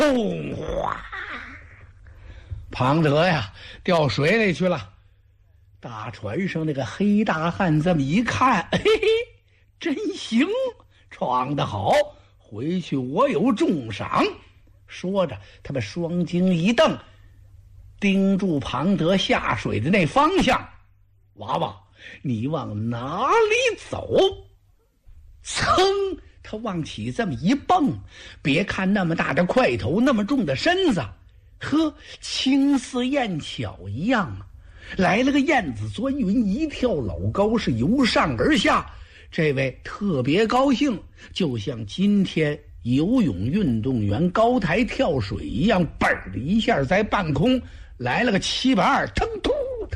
轰哗，庞德呀掉水里去了。大船上那个黑大汉这么一看，嘿嘿，真行，闯得好，回去我有重赏。说着，他把双睛一瞪，盯住庞德下水的那方向。娃娃，你往哪里走？噌，他往起这么一蹦，别看那么大的块头，那么重的身子，呵，轻似燕巧一样啊！来了个燕子钻云，一跳老高，是由上而下。这位特别高兴，就像今天游泳运动员高台跳水一样，嘣的一下在半空来了个720，腾突，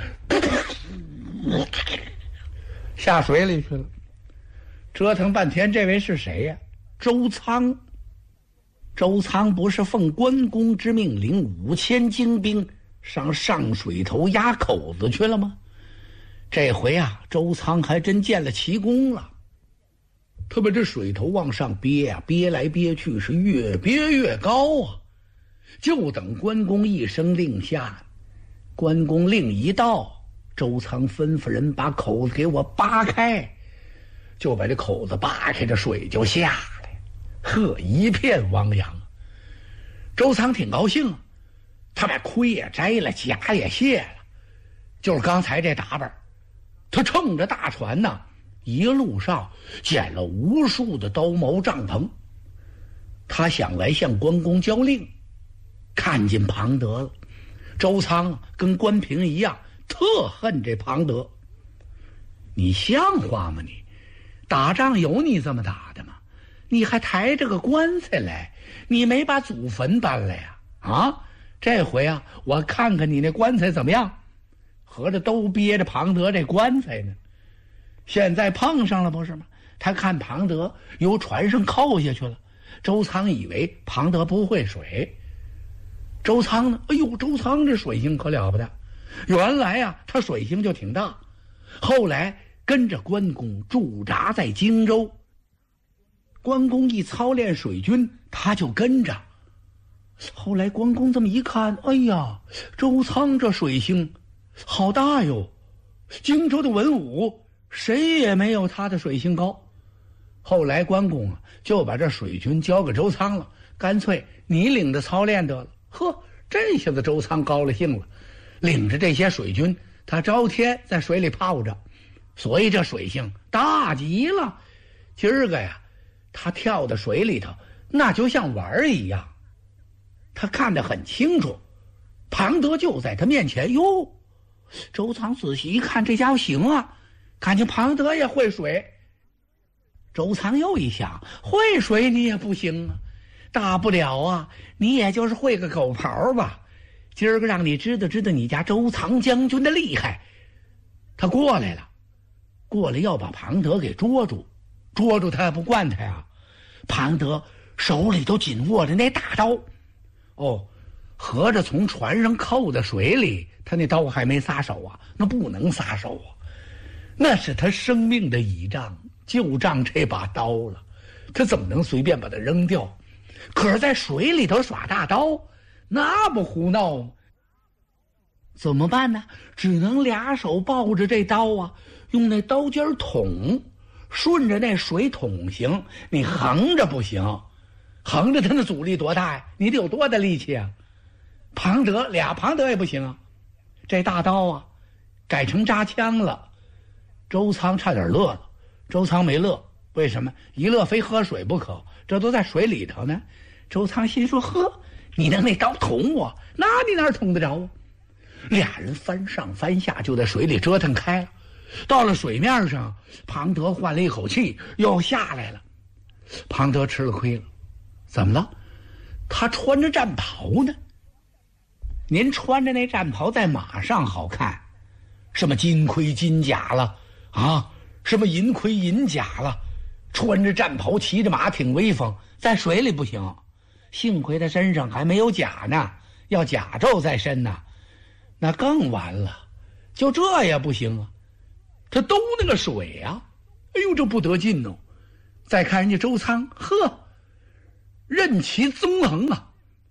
下水里去了。折腾半天，这位是谁呀？周仓。周仓不是奉关公之命领5000精兵上水头压口子去了吗？这回啊，周仓还真见了奇功了。他把这水头往上憋啊，憋来憋去，是越憋越高啊。就等关公一声令下，关公令一到，周仓吩咐人把口子给我扒开，就把这口子扒开，这水就下来，呵，一片汪洋。周仓挺高兴啊，他把盔也摘了，甲也卸了，就是刚才这打扮。他乘着大船呢，一路上捡了无数的刀矛帐篷。他想来向关公交令，看见庞德了。周仓跟关平一样，特恨这庞德。你像话吗你？打仗有你这么打的吗？你还抬着个棺材来，你没把祖坟搬来呀？啊，这回啊，我看看你那棺材怎么样。合着都憋着庞德这棺材呢，现在碰上了不是吗？他看庞德由船上扣下去了，周仓以为庞德不会水。周仓呢，哎呦，周仓这水性可了不得，原来啊他水性就挺大，后来跟着关公驻扎在荆州，关公一操练水军，他就跟着。后来关公这么一看，哎呀，周仓这水性好大哟，荆州的文武谁也没有他的水性高。后来关公啊就把这水军交给周仓了，干脆你领着操练得了。呵，这下子周仓高了兴了，领着这些水军，他朝天在水里泡着，所以这水性大极了。今儿个呀，他跳到水里头，那就像玩一样。他看得很清楚，庞德就在他面前哟。周仓仔细一看，这家伙行啊，感情庞德也会水。周仓又一想，会水你也不行啊，大不了啊，你也就是会个狗刨吧。今儿个让你知道知道你家周仓将军的厉害。他过来了，过来要把庞德给捉住，捉住他也不惯他呀。庞德手里都紧握着那大刀，哦，合着从船上扣在水里，他那刀还没撒手啊，那不能撒手啊，那是他生命的倚仗，就仗这把刀了，他怎么能随便把它扔掉？可是在水里头耍大刀，那不胡闹吗？怎么办呢？只能俩手抱着这刀啊，用那刀尖捅，顺着那水捅行，你横着不行，横着他那阻力多大呀？你得有多大力气啊？庞德也不行啊，这大刀啊改成扎枪了。周仓差点乐了，周仓没乐，为什么？一乐非喝水不可，这都在水里头呢。周仓心说，呵，你拿那刀捅我，那你哪捅得着啊？俩人翻上翻下，就在水里折腾开了。到了水面上，庞德换了一口气，又下来了。庞德吃了亏了，怎么了？他穿着战袍呢。您穿着那战袍在马上好看，什么金盔金甲了啊，什么银盔银甲了，穿着战袍骑着马挺威风，在水里不行。幸亏他身上还没有甲呢，要甲胄在身呢，那更完了。就这也不行啊，他兜那个水啊，哎呦，这不得劲哦。再看人家周仓，呵，任其纵横啊，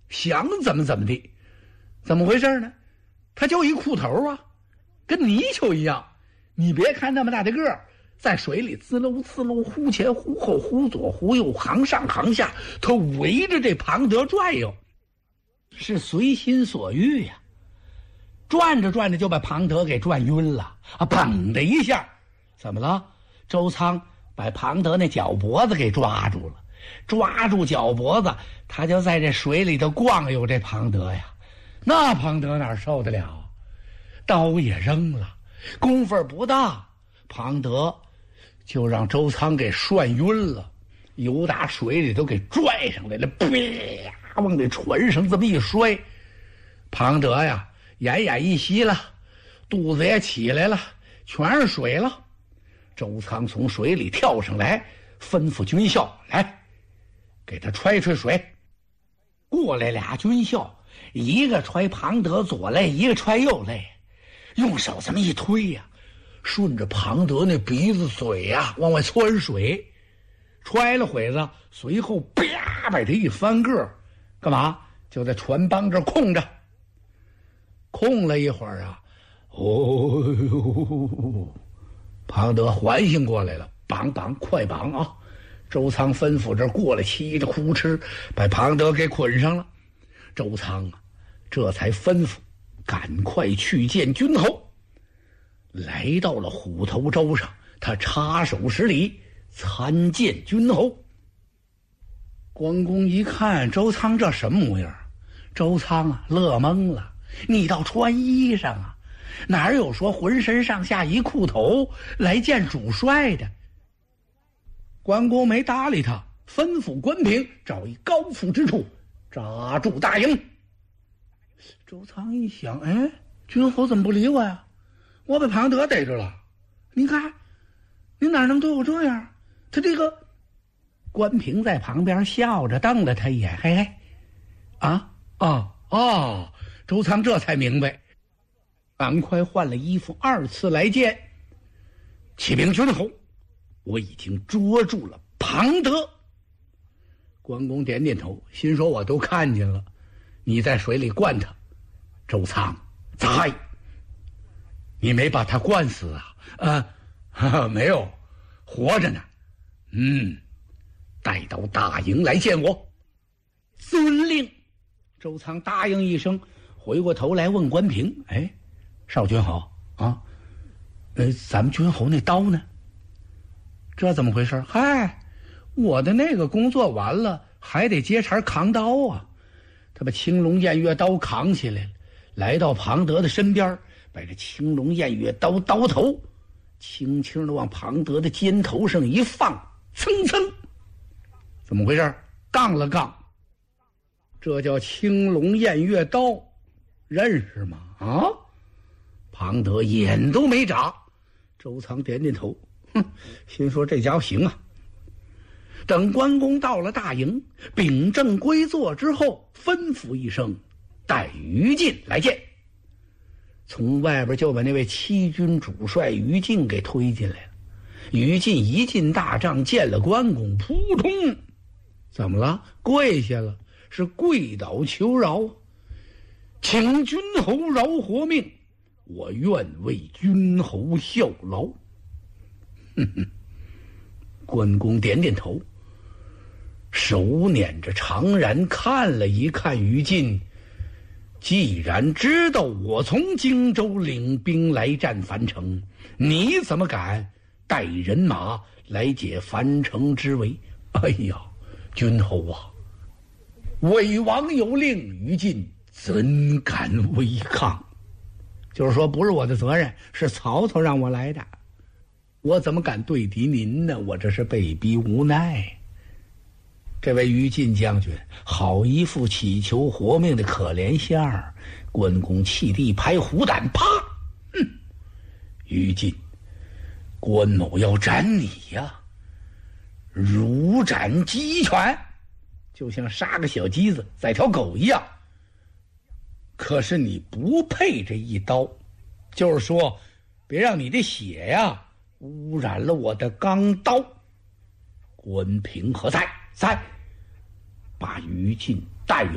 想怎么的，怎么回事呢？他就一裤头啊，跟泥鳅一样。你别看那么大的个儿，在水里滋溜滋溜，忽前忽后，忽左忽右，行上行下，他围着这庞德转悠，是随心所欲呀。转着转着就把庞德给转晕了啊！砰的一下，怎么了？周仓把庞德那脚脖子给抓住了，抓住脚脖子，他就在这水里头逛悠。这庞德呀，那庞德哪受得了？刀也扔了，功夫不大，庞德就让周仓给涮晕了，由打水里头给拽上来了，啪，往这船上这么一摔，庞德呀，奄奄一息了，肚子也起来了，全是水了。周仓从水里跳上来，吩咐军校来给他揣水。过来俩军校，一个揣庞德左肋，一个揣右肋，用手这么一推呀，顺着庞德那鼻子嘴呀往外窜水，揣了会子，随后啪把他一翻个，干嘛？就在船帮这空着。空了一会儿啊，庞德缓醒过来了，绑快绑啊！周仓吩咐这过来，嘁着哭哧把庞德给捆上了。周仓啊，这才吩咐赶快去见君侯。来到了虎头洲上，他插手施礼，参见君侯。关公一看周仓这什么模样，周仓啊乐懵了，你倒穿衣裳啊，哪有说浑身上下一裤头来见主帅的？关公没搭理他，吩咐关平找一高伏之处扎住大营。周仓一想，哎，君侯怎么不理我呀？我被庞德逮着了，您看您哪能对我这样？他这个关平在旁边笑着瞪了他一眼，嘿嘿，周仓这才明白，赶快换了衣服，二次来见。启禀君侯，我已经捉住了庞德。关公点点头，心说我都看见了，你在水里灌他。周仓，在，你没把他灌死啊？没有，活着呢。带到大营来见我。遵令。周仓答应一声，回过头来问关平，哎，少君侯啊，咱们君侯那刀呢？这怎么回事？嗨，我的那个工作完了，还得接茬扛刀啊。他把青龙偃月刀扛起来了，来到庞德的身边，把这青龙偃月刀刀头轻轻地往庞德的肩头上一放，蹭蹭，怎么回事？杠了杠，这叫青龙偃月刀，认识吗？啊！庞德眼都没眨，周仓点点头，心说这家伙行啊。等关公到了大营，秉正归坐之后，吩咐一声，带于禁来见。从外边就把那位七军主帅于禁给推进来了。于禁一进大帐，见了关公，扑通，怎么了？跪下了，是跪倒求饶，请君侯饶活命，我愿为君侯效劳。关公点点头，手捻着长髯看了一看于禁，既然知道我从荆州领兵来战樊城，你怎么敢带人马来解樊城之围？哎呀，君侯啊，魏王有令，于禁怎敢违抗？就是说不是我的责任，是曹操让我来的，我怎么敢对敌您呢？我这是被逼无奈。这位于禁将军好一副祈求活命的可怜相儿。关公气地一拍虎胆，啪！于禁，关某要斩你呀，如斩鸡犬，就像杀个小鸡子宰条狗一样。可是你不配这一刀，就是说别让你的血呀污染了我的钢刀。关平何在？在，把于禁带